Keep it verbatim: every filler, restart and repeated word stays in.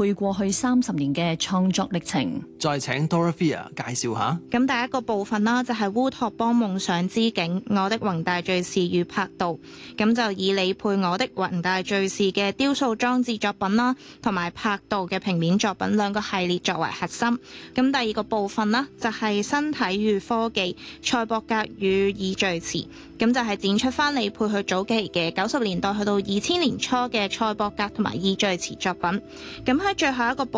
佩過去三十年嘅創作歷程。 再請 Dorothea 介紹下。 咁第一個部分啦，就係烏托邦夢想之境，我的宏大敘事與柏道。咁就以李佩我的宏大敘事嘅雕塑裝置作品啦，同埋柏道嘅平面作品兩個系列作為核心。咁第二個部分啦，就係身體與科技，賽博格與擬敘詞。咁就係展出翻李佩佢早期嘅九十年代去到二千年初嘅賽博格同埋擬敘詞作品。咁喺最後一個部